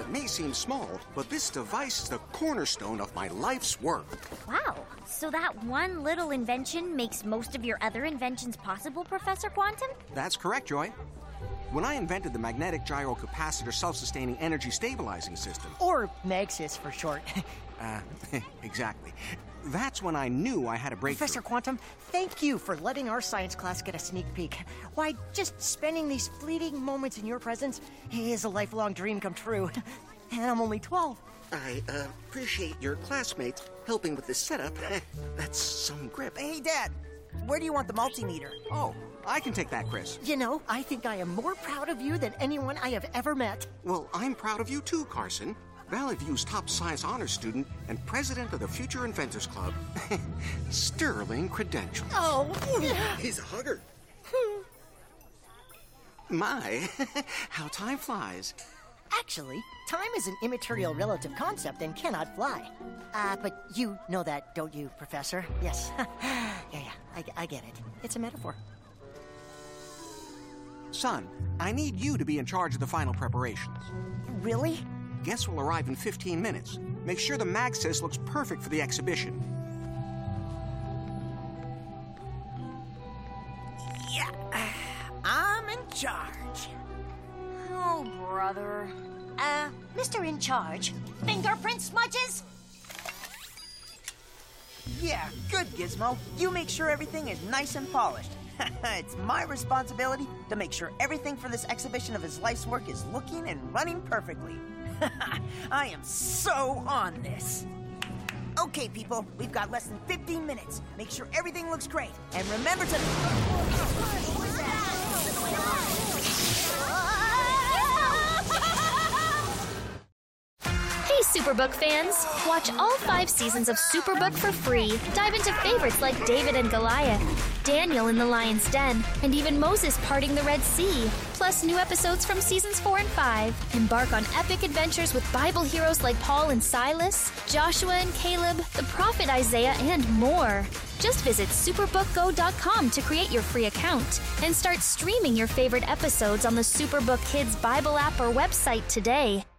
it may seem small, but this device is the cornerstone of my life's work. Wow, so that one little invention makes most of your other inventions possible, Professor Quantum? That's correct, Joy. When I invented the magnetic gyrocapacitor self-sustaining energy stabilizing system... Or MAGSIS for short. Exactly. That's when I knew I had a breakthrough. Professor Quantum, thank you for letting our science class get a sneak peek. Why, just spending these fleeting moments in your presence is a lifelong dream come true. And I'm only 12. I appreciate your classmates helping with this setup. That's some grip. Hey, Dad, where do you want the multimeter? Oh, I can take that, Chris. You know, I think I am more proud of you than anyone I have ever met. Well, I'm proud of you too, Carson. Valley View's top science honors student and president of the Future Inventors Club. Sterling credentials. Oh, He's a hugger. My, how time flies. Actually, time is an immaterial relative concept and cannot fly. But you know that, don't you, Professor? Yes. Yeah, I get it. It's a metaphor. Son, I need you to be in charge of the final preparations. Really? Guests will arrive in 15 minutes. Make sure the MAGSIS looks perfect for the exhibition. Yeah, I'm in charge. Oh, brother. Mr. In Charge, fingerprint smudges? Yeah, good, Gizmo. You make sure everything is nice and polished. It's my responsibility to make sure everything for this exhibition of his life's work is looking and running perfectly. I am so on this. Okay, people, we've got less than 15 minutes. Make sure everything looks great. And remember to... Hey, Superbook fans! Watch all 5 seasons of Superbook for free. Dive into favorites like David and Goliath, Daniel in the Lion's Den, and even Moses parting the Red Sea. Plus new episodes from seasons 4 and 5. Embark on epic adventures with Bible heroes like Paul and Silas, Joshua and Caleb, the prophet Isaiah, and more. Just visit superbookgo.com to create your free account and start streaming your favorite episodes on the Superbook Kids Bible app or website today.